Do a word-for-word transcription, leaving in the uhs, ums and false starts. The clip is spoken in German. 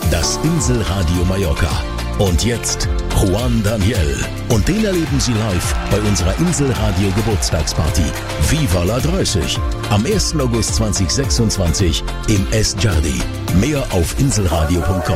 Das Inselradio Mallorca. Und jetzt Juan Daniel. Und den erleben Sie live bei unserer Inselradio Geburtstagsparty. Viva la dreißig. Am ersten August zweitausendsechsundzwanzig im Es Jardi. Mehr auf inselradio punkt com.